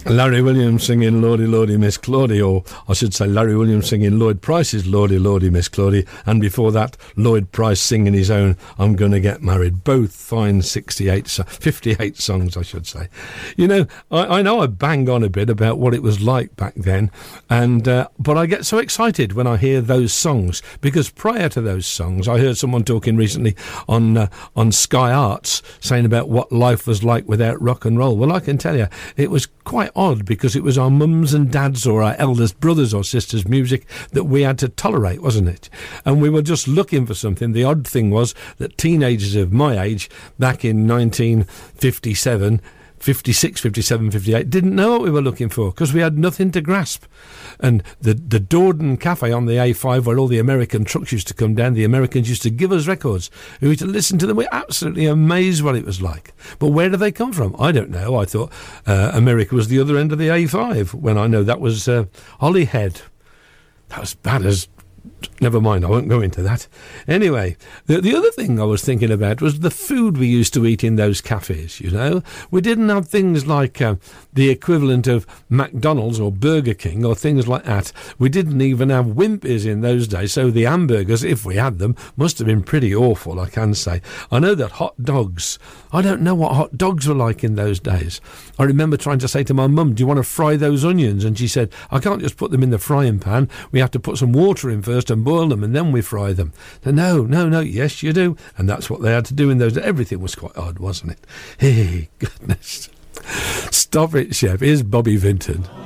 Larry Williams singing Lordy Lordy Miss Claudie, or I should say Larry Williams singing Lloyd Price's Lordy Lordy Miss Claudie, and before that Lloyd Price singing his own I'm Gonna Get Married. Both fine 58 songs, I should say. You know, I know I bang on a bit about what it was like back then, and but I get so excited when I hear those songs, because prior to those songs I heard someone talking recently on Sky Arts saying about what life was like without rock and roll. Well, I can tell you, it was quite odd, because it was our mums and dads or our eldest brothers or sisters' music that we had to tolerate, wasn't it? And we were just looking for something. The odd thing was that teenagers of my age back in 1957, 56, 57, 58 didn't know what we were looking for, because we had nothing to grasp. And the Dordon Cafe on the A5, where all the American trucks used to come down, the Americans used to give us records. We used to listen to them. We were absolutely amazed what it was like. But where do they come from? I don't know. I thought America was the other end of the A5, when I know that was Holyhead. That was bad as... Never mind, I won't go into that. Anyway, the other thing I was thinking about was the food we used to eat in those cafes, you know. We didn't have things like the equivalent of McDonald's or Burger King or things like that. We didn't even have Wimpy's in those days, so the hamburgers, if we had them, must have been pretty awful, I can say. I know that hot dogs, I don't know what hot dogs were like in those days. I remember trying to say to my mum, do you want to fry those onions? And she said, I can't just put them in the frying pan. We have to put some water in first and boil them, and then we fry them. So no, yes you do. And that's what they had to do in those days. Everything was quite odd, wasn't it? Hey, goodness. Stop it, Chef. Here's Bobby Vinton.